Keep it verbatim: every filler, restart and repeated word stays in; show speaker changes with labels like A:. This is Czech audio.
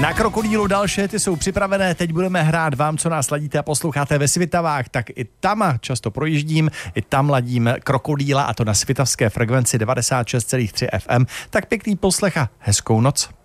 A: Na Krokodýlu další ty jsou připravené, teď budeme hrát vám, co nás ladíte a posloucháte ve Svitavách, tak i tam často projíždím, i tam ladím Krokodýla a to na svitavské frekvenci devadesát šest celá tři F M, tak pěkný poslech a hezkou noc.